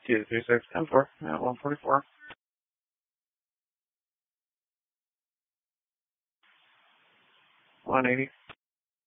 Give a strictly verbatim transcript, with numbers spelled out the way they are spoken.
two three six ten four at one forty-four. one eighty.